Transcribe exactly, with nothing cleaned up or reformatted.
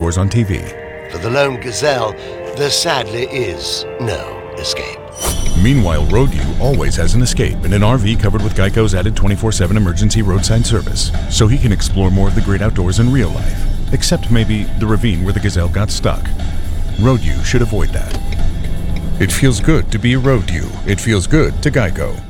Wars on T V. For the lone gazelle, there sadly is no escape. Meanwhile, Roadview always has an escape in an R V covered with Geico's added twenty-four seven emergency roadside service, so he can explore more of the great outdoors in real life, except maybe the ravine where the gazelle got stuck. Roadview should avoid that. It feels good to be Roadview. It feels good to Geico.